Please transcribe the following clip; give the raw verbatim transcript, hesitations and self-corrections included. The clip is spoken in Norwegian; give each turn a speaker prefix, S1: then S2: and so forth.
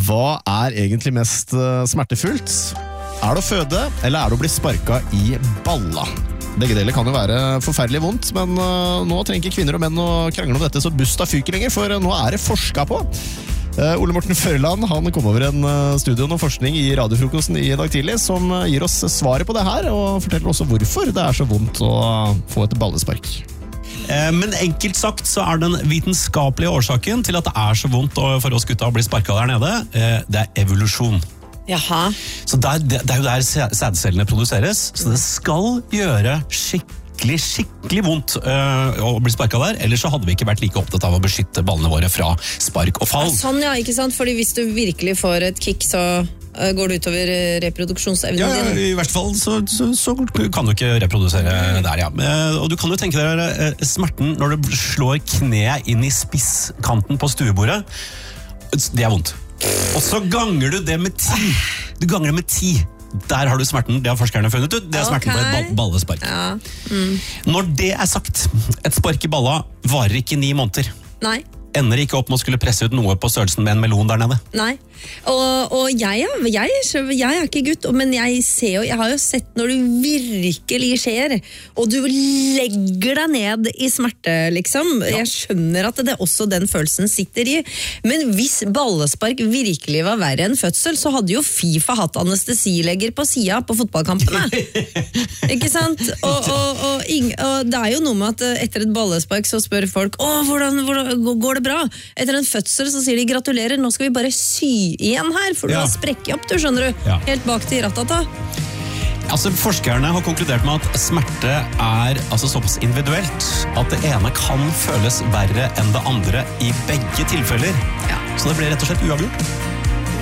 S1: Hva er egentlig mest uh, smertefullt? Er det å føde, eller er det å bli sparket i balla? Begge deler kan jo være forferdelig vondt, men uh, nå trenger ikke kvinner og menn å krangle om dette så busta fyker lenger, for uh, nå er det forsket på. Uh, Ole Morten Førland, han kom over en uh, studie om forskning i radiofrokosten i dag tidlig, som uh, gir oss svaret på det her, og forteller også hvorfor det er så vondt å få et ballespark.
S2: Men enkelt sagt så er den vitenskapelige årsaken til at det er så vondt for oss gutta å bli sparket der nede, det er evolusjon.
S3: Jaha.
S2: Så der, det er jo der sædcellene produseres, så det skal gjøre skikkelig, skikkelig vondt uh, å bli sparket der, ellers så hadde vi ikke vært like opptatt av å beskytte ballene våre fra spark og fall.
S3: Ja, sånn ja, ikke sant? Fordi hvis du virkelig får et kick, så går det utover reproduksjonsevnen
S2: ja,
S3: din.
S2: Ja, i hvert fall så, så, så kan du ikke reprodusere der, ja. Og du kan jo tenke deg smerten når du slår kneet inn i spisskanten på stuebordet. Det er vondt. Og så ganger du det med ti. Du ganger det med ti. Der har du smerten, det har forskerne funnet ut. Det er smerten
S3: okay.
S2: på et ballespark.
S3: Ja. Mm.
S2: Når det er sagt, et spark i balla varer ikke ni måneder.
S3: Nei.
S2: Ender ikke opp med å skulle presse ut noe på størrelsen med en melon der nede.
S3: Nei, og, og jeg, jeg, jeg er ikke gutt, men jeg, ser jo, jeg har jo sett når du virkelig skjer, og du legger deg ned i smerte, liksom. Ja. Jeg skjønner at det også den følelsen sitter i. Men hvis ballespark virkelig var verre enn fødsel, så hadde jo FIFA hatt anestesilegger på siden på fotballkampene. Ikke sant? Og, og, og, og det er jo noe med at etter et ballespark så spør folk, åh, hvordan, hvordan går det bra? Etter en fødsel så sier de gratulerer, nå skal vi bare sy igjen her, for du
S2: ja.
S3: har sprekket opp, du skjønner du,
S2: ja.
S3: helt bak til rattata.
S2: Altså, forskerne har konkludert med at smerte er altså, såpass individuelt at det ene kan føles verre enn det andre i begge tilfeller.
S3: Ja.
S2: Så det blir rett og slett uavgjort.